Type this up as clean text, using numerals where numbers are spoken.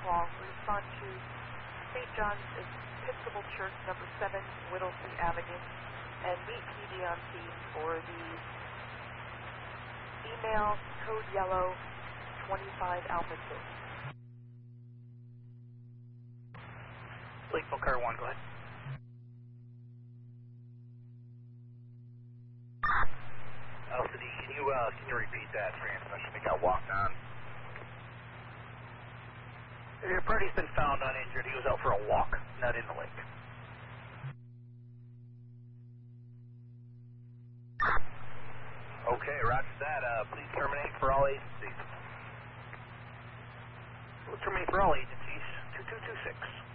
call. Respond to St. John's Episcopal Church, number 7, Whittlesey Avenue, and meet PD on scene for the email code yellow 25 Alpha 6. Lakeville Car 1, go ahead. LCD, can you repeat that transmission that got walked on? The party's been found uninjured. He was out for a walk, not in the lake. Okay, roger that. Please terminate for all agencies. We'll terminate for all agencies. 2226.